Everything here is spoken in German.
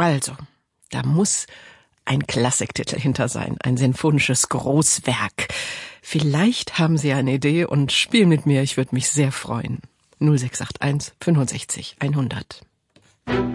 Also, da muss ein Klassiktitel hinter sein, ein sinfonisches Großwerk. Vielleicht haben Sie eine Idee und spielen mit mir, ich würde mich sehr freuen. 0681 65 100.